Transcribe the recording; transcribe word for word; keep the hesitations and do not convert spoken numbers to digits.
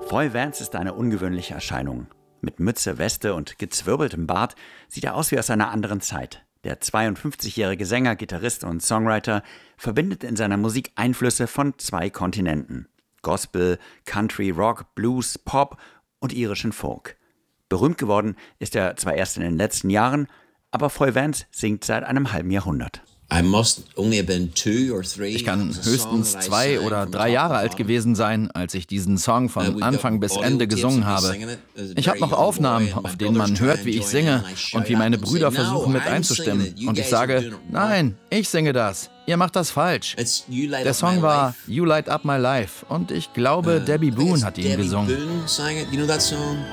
Foy Vance ist eine ungewöhnliche Erscheinung. Mit Mütze, Weste und gezwirbeltem Bart sieht er aus wie aus einer anderen Zeit. Der zweiundfünfzigjährige Sänger, Gitarrist und Songwriter verbindet in seiner Musik Einflüsse von zwei Kontinenten: Gospel, Country, Rock, Blues, Pop und irischen Folk. Berühmt geworden ist er zwar erst in den letzten Jahren, aber Foy Vance singt seit einem halben Jahrhundert. Ich kann höchstens zwei oder drei Jahre alt gewesen sein, als ich diesen Song von Anfang bis Ende gesungen habe. Ich habe noch Aufnahmen, auf denen man hört, wie ich singe und wie meine Brüder versuchen mit einzustimmen. Und ich sage, nein, ich singe das. Ihr macht das falsch. Der Song war You Light Up My Life und ich glaube, Debbie Boone hat ihn gesungen.